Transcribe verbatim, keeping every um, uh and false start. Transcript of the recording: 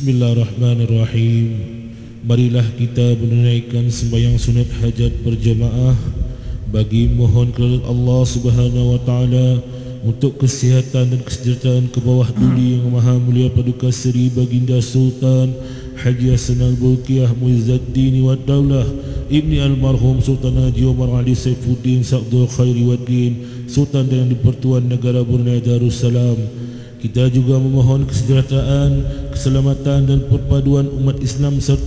Bismillahirrahmanirrahim. Marilah kita menunaikan sembahyang sunat hajat berjemaah bagi mohon kepada Allah Subhanahu wa taala untuk kesihatan dan kesejahteraan ke bawah duli yang maha mulia Paduka Seri Baginda Sultan Haji Hasan Al-Bolkiah Muizzuddin wa Daulah Ibni Almarhum Sultan Haji Omar Ali Saifuddin Sa'dul Khairi Waddin Sultan dan Di-Pertuan Negara Brunei Darussalam. Kita juga memohon kesejahteraan, keselamatan dan perpaduan umat Islam serta